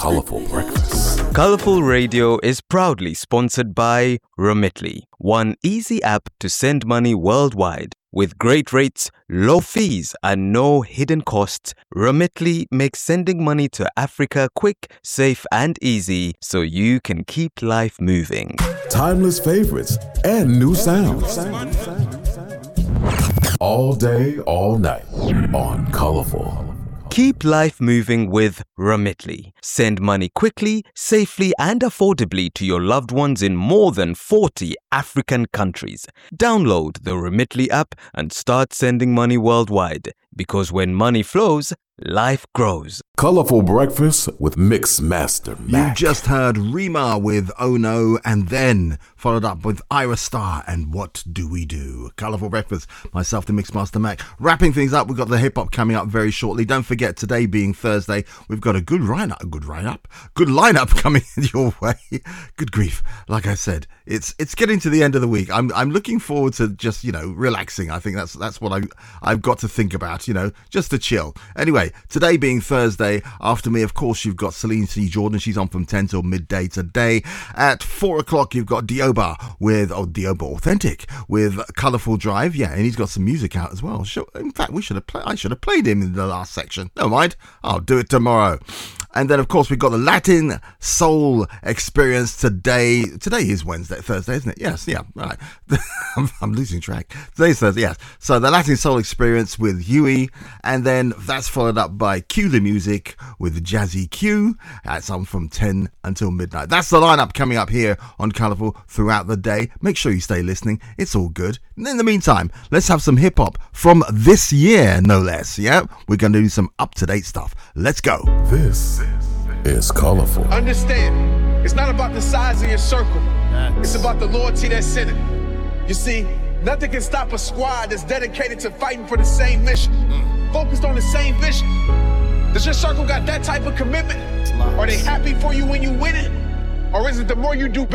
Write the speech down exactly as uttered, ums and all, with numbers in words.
Colourful Breakfast. Colourful Radio is proudly sponsored by Remitly, one easy app to send money worldwide. With great rates, low fees, and no hidden costs, Remitly makes sending money to Africa quick, safe, and easy so you can keep life moving. Timeless favorites and new sounds. All day, all night on Colourful. Keep life moving with Remitly. Send money quickly, safely, and affordably to your loved ones in more than forty African countries. Download the Remitly app and start sending money worldwide. Because when money flows, life grows. Colourful Breakfast with Mix Master Mac. You just heard Rima with Oh No, and then followed up with Ira Star and What Do We Do? Colourful Breakfast, myself, the Mixmaster Mac. Wrapping things up, we've got the hip hop coming up very shortly. Don't forget, today being Thursday, we've got a good lineup, a good lineup, good lineup coming your way. Good grief, like I said, it's it's getting to the end of the week. I'm I'm looking forward to just you know relaxing. I think that's that's what I I've got to think about. You know, just to chill. Anyway, today being Thursday, after me, of course, you've got Celine C. Jordan. She's on from ten till midday today. At four o'clock, you've got Dioba with, oh, Dioba Authentic with Colourful Drive. Yeah, and he's got some music out as well. In fact, we should have play, I should have played him in the last section. Never mind. I'll do it tomorrow. And then, of course, we've got the Latin Soul Experience today. Today is Wednesday, Thursday, isn't it? Yes, yeah, right. I'm, I'm losing track. Today's Thursday, yes. So the Latin Soul Experience with Huey, and then that's followed up by Q the Music with Jazzy Q. That's on from ten until midnight. That's the lineup coming up here on Colourful throughout the day. Make sure you stay listening. It's all good. And in the meantime, let's have some hip hop from this year, no less. Yeah, we're going to do some up-to-date stuff. Let's go. This is Colourful. Understand, it's not about the size of your circle. It's about the loyalty that's in it. You see, nothing can stop a squad that's dedicated to fighting for the same mission, mm. focused on the same vision. Does your circle got that type of commitment? Are they happy for you when you win it? Or is it the more you do better?